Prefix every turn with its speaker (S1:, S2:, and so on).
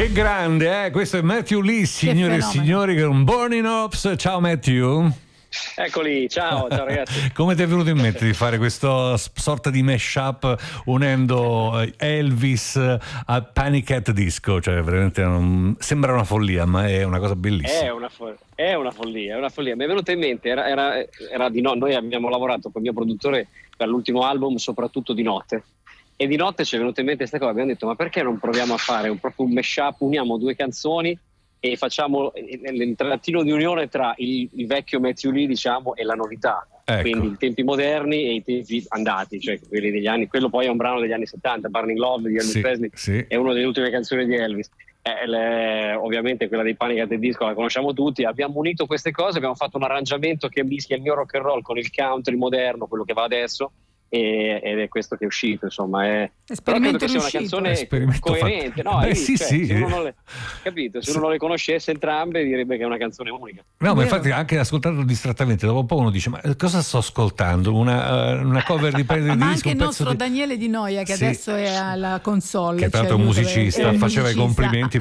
S1: Che grande, Questo è Matthew Lee, signore e signori, con Burning Ops. Ciao Matthew.
S2: Eccoli, ciao ragazzi.
S1: Come ti è venuto in mente di fare questa sorta di mashup unendo Elvis a Panic at Disco? Cioè veramente sembra una follia, ma è una cosa bellissima.
S2: È una follia. Mi è venuto in mente, era di no, noi abbiamo lavorato con il mio produttore per l'ultimo album soprattutto di notte. E di notte ci è venuto in mente questa cosa, abbiamo detto ma perché non proviamo a fare proprio un mashup, uniamo due canzoni e facciamo il trattino di unione tra il vecchio Matthew Lee, diciamo, e la novità.
S1: Ecco.
S2: Quindi i tempi moderni e i tempi andati, cioè quelli degli anni. Quello poi è un brano degli anni 70, Burning Love di Elvis Presley,
S1: sì.
S2: È una delle ultime canzoni di Elvis. Ovviamente quella dei Panic at the Disco la conosciamo tutti. Abbiamo unito queste cose, abbiamo fatto un arrangiamento che mischia il mio rock and roll con il country moderno, quello che va adesso, ed è questo che è uscito, insomma. Però credo che sia una canzone coerente, no?
S1: Sì.
S2: Se uno non se uno non le conoscesse entrambe direbbe che è una canzone unica.
S1: No, ma infatti anche ascoltando distrattamente dopo un po' uno dice ma cosa sto ascoltando? Una cover di Panic!
S3: Ma anche il nostro Daniele Di Noia che adesso è alla console,
S1: che tanto è un musicista, faceva i complimenti